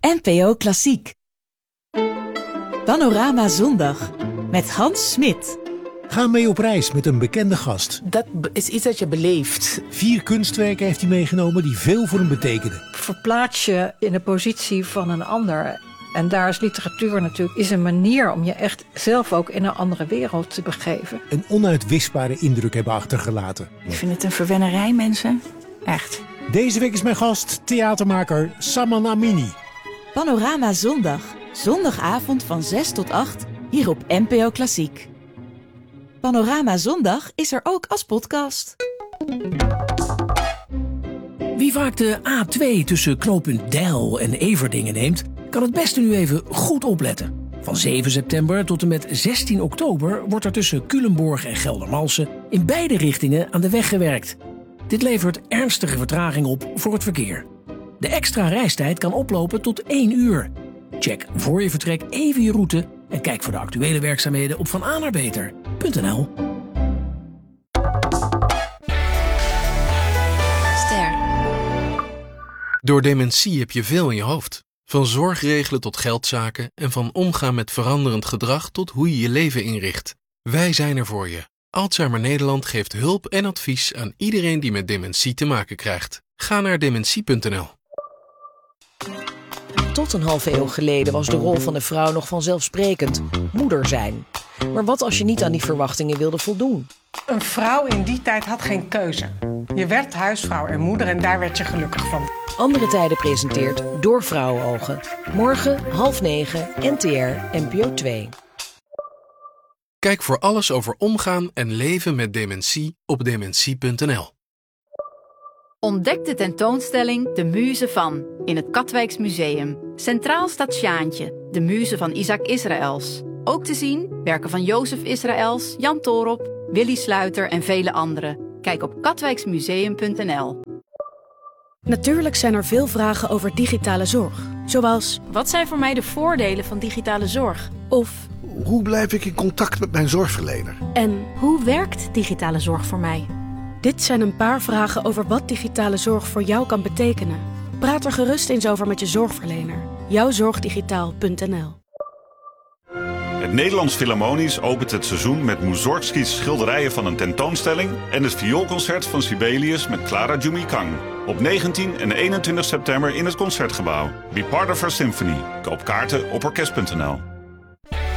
NPO Klassiek. Panorama Zondag met Hans Smit. Ga mee op reis met een bekende gast. Dat is iets dat je beleeft. 4 kunstwerken heeft hij meegenomen die veel voor hem betekenen. Verplaats je in de positie van een ander. En daar is literatuur natuurlijk is een manier om je echt zelf ook in een andere wereld te begeven. Een onuitwisbare indruk hebben achtergelaten. Ik vind het een verwennerij, mensen. Echt. Deze week is mijn gast theatermaker Saman Amini. Panorama Zondag. Zondagavond van 6 tot 8 hier op NPO Klassiek. Panorama Zondag is er ook als podcast. Wie vaak de A2 tussen knooppunt Deil en Everdingen neemt, kan het beste nu even goed opletten. Van 7 september tot en met 16 oktober wordt er tussen Culemborg en Geldermalsen in beide richtingen aan de weg gewerkt. Dit levert ernstige vertraging op voor het verkeer. De extra reistijd kan oplopen tot 1 uur. Check voor je vertrek even je route en kijk voor de actuele werkzaamheden op vananaarbeter.nl. Door dementie heb je veel in je hoofd. Van zorgregelen tot geldzaken en van omgaan met veranderend gedrag tot hoe je je leven inricht. Wij zijn er voor je. Alzheimer Nederland geeft hulp en advies aan iedereen die met dementie te maken krijgt. Ga naar dementie.nl. Tot een halve eeuw geleden was de rol van de vrouw nog vanzelfsprekend: moeder zijn. Maar wat als je niet aan die verwachtingen wilde voldoen? Een vrouw in die tijd had geen keuze. Je werd huisvrouw en moeder en daar werd je gelukkig van. Andere Tijden presenteert Door Vrouwenogen. Morgen 8:30 NTR NPO 2. Kijk voor alles over omgaan en leven met dementie op dementie.nl. Ontdek de tentoonstelling De Muze van in het Katwijks Museum. Centraal staat Sjaantje, de muze van Isaac Israëls. Ook te zien werken van Jozef Israëls, Jan Toorop, Willy Sluiter en vele anderen. Kijk op katwijksmuseum.nl. Natuurlijk zijn er veel vragen over digitale zorg. Zoals: wat zijn voor mij de voordelen van digitale zorg? Of: hoe blijf ik in contact met mijn zorgverlener? En hoe werkt digitale zorg voor mij? Dit zijn een paar vragen over wat digitale zorg voor jou kan betekenen. Praat er gerust eens over met je zorgverlener. Jouwzorgdigitaal.nl. Het Nederlands Philharmonisch opent het seizoen met Mussorgskys schilderijen van een tentoonstelling en het vioolconcert van Sibelius met Clara Jumikang. Op 19 en 21 september in het Concertgebouw. Be part of our symphony. Koop kaarten op orkest.nl.